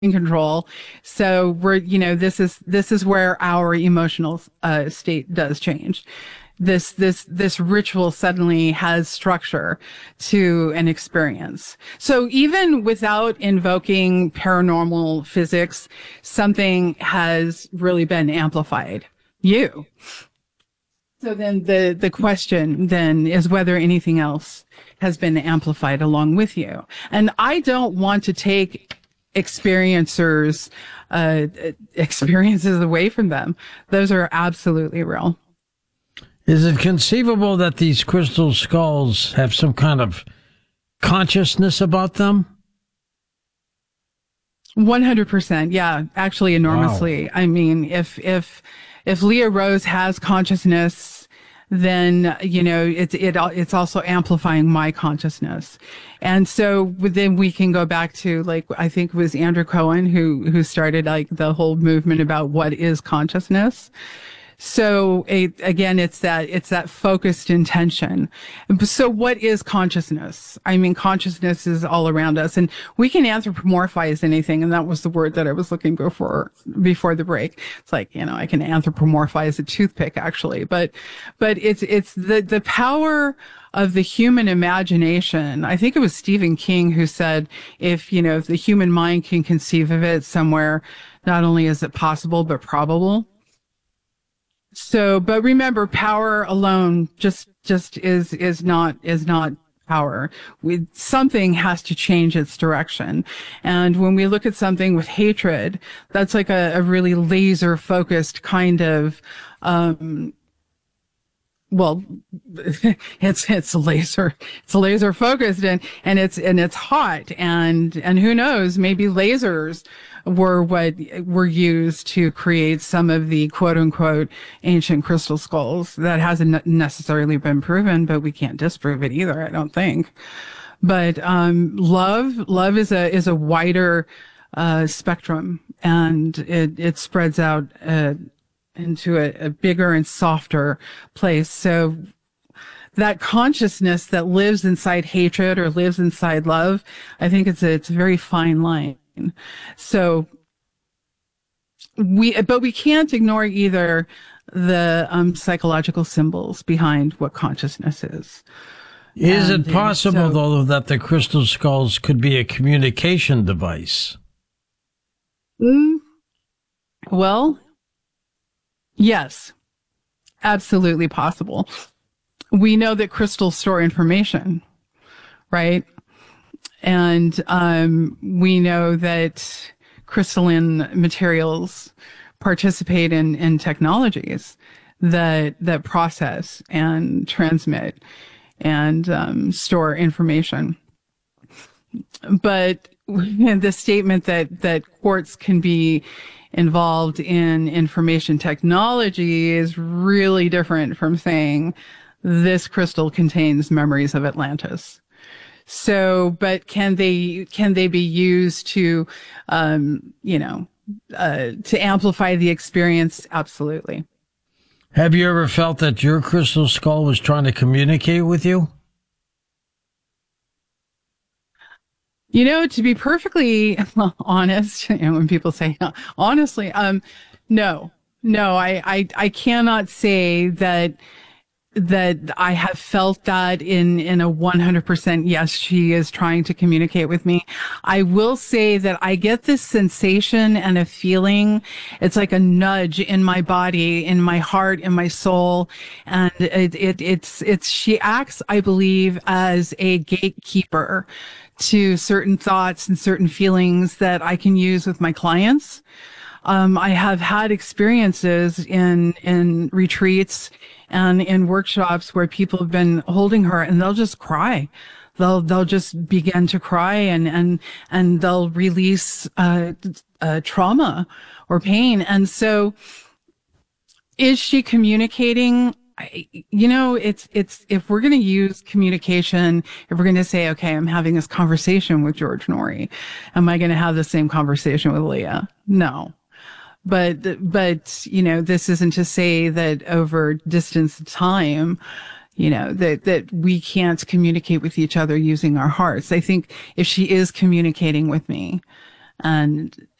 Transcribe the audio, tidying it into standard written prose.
control. So this is where our emotional state does change. This ritual suddenly has structure to an experience. So even without invoking paranormal physics, something has really been amplified. So then the question then is whether anything else has been amplified along with you. And I don't want to take experiencers experiences away from them. Those are absolutely real. Is it conceivable that these crystal skulls have some kind of consciousness about them? 100%. Yeah, actually enormously. Wow. I mean, if Leah Rose has consciousness, then, it's also amplifying my consciousness. And so then we can go back to, like, I think it was Andrew Cohen who started like the whole movement about what is consciousness. So again, it's that focused intention. So what is consciousness? I mean, consciousness is all around us, and we can anthropomorphize anything. And that was the word that I was looking for before the break. It's like, I can anthropomorphize a toothpick actually, but it's the power of the human imagination. I think it was Stephen King who said, if the human mind can conceive of it somewhere, not only is it possible, but probable. So, but remember, power alone just is not power. Something has to change its direction. And when we look at something with hatred, that's like a really laser focused kind of, it's laser focused and it's hot and who knows, maybe lasers were used to create some of the quote unquote ancient crystal skulls. That hasn't necessarily been proven, but we can't disprove it either, I don't think. But love is a wider spectrum, and it spreads out into a bigger and softer place. So that consciousness that lives inside hatred or lives inside love, I think it's a very fine line. So we can't ignore either the psychological symbols behind what consciousness is. Is it possible, though, that the crystal skulls could be a communication device? Well, yes, absolutely possible. We know that crystals store information, right? And we know that crystalline materials participate in technologies that process and transmit and store information. But the statement that quartz can be involved in information technology is really different from saying this crystal contains memories of Atlantis. So, but can they be used to, to amplify the experience? Absolutely. Have you ever felt that your crystal skull was trying to communicate with you? To be perfectly honest, when people say honestly, no, I cannot say that I have felt that in a 100%, yes, she is trying to communicate with me. I will say that I get this sensation and a feeling. It's like a nudge in my body, in my heart, in my soul. And she acts, I believe, as a gatekeeper to certain thoughts and certain feelings that I can use with my clients. I have had experiences in retreats and in workshops where people have been holding her and they'll just cry. They'll just begin to cry and they'll release, trauma or pain. And so is she communicating? It's if we're going to use communication, if we're going to say, okay, I'm having this conversation with George Noory, am I going to have the same conversation with Leah? No. But, this isn't to say that over distance of time, that we can't communicate with each other using our hearts. I think if she is communicating with me And